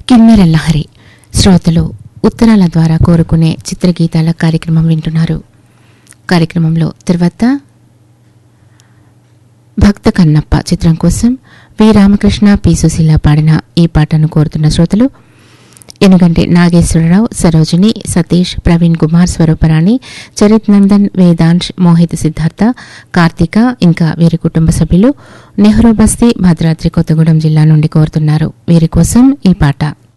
కిన్నెరల్లహరి శ్రోతలు ఉత్తరాల ద్వారా కోరుకునే చిత్రగీతాల కార్యక్రమం వింటున్నారు. కార్యక్రమంలో తర్వాత భక్త కన్నప్ప చిత్రం కోసం వి రామకృష్ణ, పి సుశీల పాడిన ఈ పాటను కోరుతున్న శ్రోతలు ఎనుగంటి నాగేశ్వరరావు, సరోజిని, సతీష్, ప్రవీణ్ కుమార్, స్వరూపరాణి, చరిత్ నందన్, వేదాంశ్, మోహిత్ సిద్ధార్థ, కార్తిక ఇంకా వీరి కుటుంబ సభ్యులు నెహ్రూ బస్తీ, భద్రాద్రి కొత్తగూడెం జిల్లా నుండి కోరుతున్నారు. వీరి కోసం ఈ పాట.